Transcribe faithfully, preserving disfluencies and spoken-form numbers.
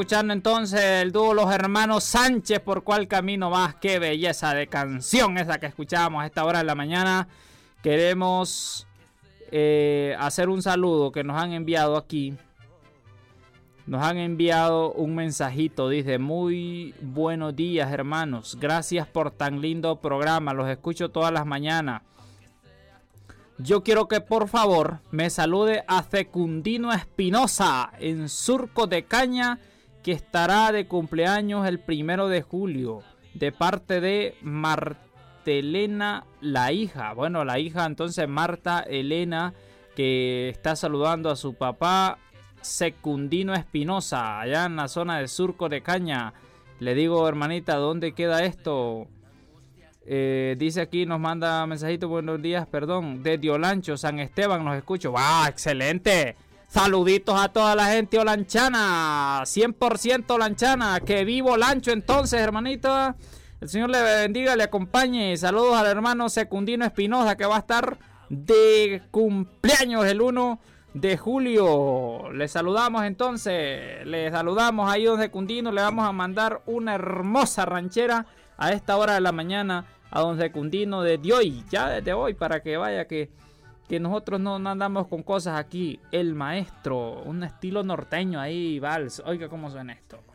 Escuchando entonces el dúo Los Hermanos Sánchez, ¿por cuál camino vas? Qué belleza de canción esa que escuchábamos a esta hora de la mañana. Queremos eh, hacer un saludo que nos han enviado aquí. Nos han enviado un mensajito, dice: muy buenos días, hermanos, gracias por tan lindo programa, los escucho todas las mañanas. Yo quiero que por favor me salude a Secundino Espinosa en Surco de Caña, que estará de cumpleaños el primero de julio, de parte de Martelena, la hija. Bueno, la hija entonces Marta Elena, que está saludando a su papá Secundino Espinosa, allá en la zona de Surco de Caña. Le digo, hermanita, ¿dónde queda esto? Eh, dice aquí, nos manda mensajito, buenos días, perdón, desde Olancho, San Esteban, los escucho. ¡Wow! ¡Excelente! Saluditos a toda la gente olanchana, cien por ciento olanchana, que vivo Olancho entonces, hermanita. El Señor le bendiga, le acompañe. Saludos al hermano Secundino Espinosa, que va a estar de cumpleaños el uno de julio. Le saludamos entonces, le saludamos ahí don Secundino, le vamos a mandar una hermosa ranchera a esta hora de la mañana a don Secundino desde hoy, ya desde hoy, para que vaya que, que nosotros no, no andamos con cosas aquí. El maestro, un estilo norteño ahí, vals. Oiga cómo suena esto.